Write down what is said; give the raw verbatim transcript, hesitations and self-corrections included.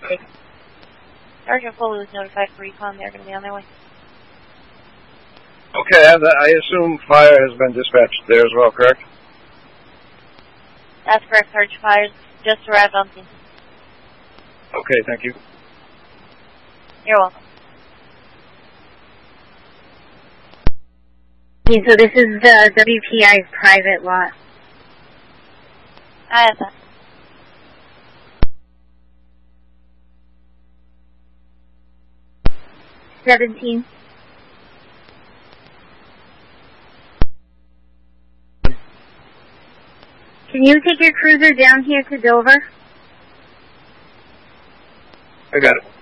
taken. Sergeant Foley was notified for recon. They're going to be on their way. Okay, and I assume fire has been dispatched there as well, correct? That's correct, Sergeant. Fire's just arrived on scene. Okay, thank you. You're welcome. Okay, so this is the W P I's private lot. I have that. Seventeen. Can you take your cruiser down here to Dover? I got it.